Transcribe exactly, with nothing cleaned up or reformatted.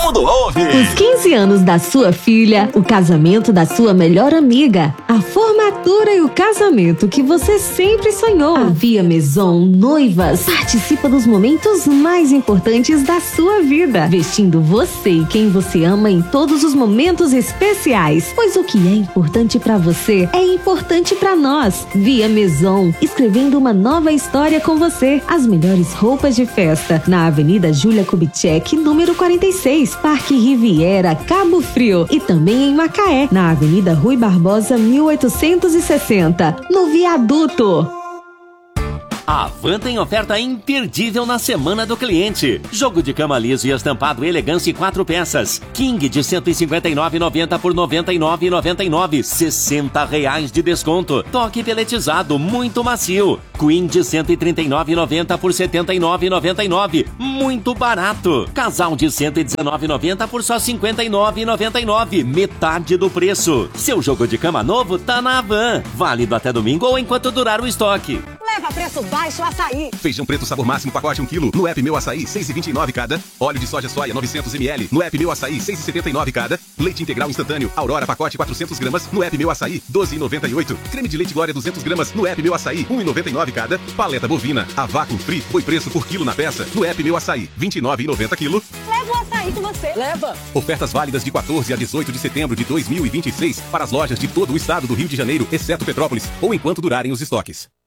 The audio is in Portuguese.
tudo ouve. Os quinze anos da sua filha, o casamento da sua melhor amiga, a formatura e o casamento que você sempre sonhou. A Via Maison Noivas participa dos momentos mais importantes da sua vida, vestindo você e quem você ama em todos os momentos especiais. Pois o que é importante pra você é importante pra nós. Via Maison, escrevendo uma nova história com você. As melhores roupas de festa na Avenida Júlia Kubitschek, número quarenta e seis, Parque Riviera, Cabo Frio, e também em Macaé, na Avenida Rui Barbosa, mil oitocentos e sessenta, no Viaduto. A Havan tem oferta imperdível na Semana do Cliente. Jogo de cama liso e estampado elegância em quatro peças. King de cento e cinquenta e nove reais e noventa centavos por noventa e nove reais e noventa e nove centavos. sessenta reais de desconto. Toque peletizado muito macio. Queen de cento e trinta e nove reais e noventa centavos por setenta e nove reais e noventa e nove centavos. Muito barato. Casal de cento e dezenove reais e noventa centavos por só cinquenta e nove reais e noventa e nove centavos. Metade do preço. Seu jogo de cama novo tá na Havan. Válido até domingo ou enquanto durar o estoque. Leva preço baixo açaí. Feijão preto sabor máximo pacote um quilo. No app Meu Açaí, seis reais e vinte e nove cada. Óleo de soja soia novecentos mililitros. No app Meu Açaí, seis reais e setenta e nove cada. Leite integral instantâneo Aurora pacote quatrocentas gramas. No app Meu Açaí, doze reais e noventa e oito. Creme de leite Glória duzentas gramas. No app Meu Açaí, um real e noventa e nove cada. Paleta bovina a vácuo free foi preço por quilo na peça. No app Meu Açaí, vinte e nove reais e noventa quilo. Leva o açaí com você. Leva. Ofertas válidas de quatorze a dezoito de setembro de dois mil e vinte e seis para as lojas de todo o estado do Rio de Janeiro, exceto Petrópolis, ou enquanto durarem os estoques.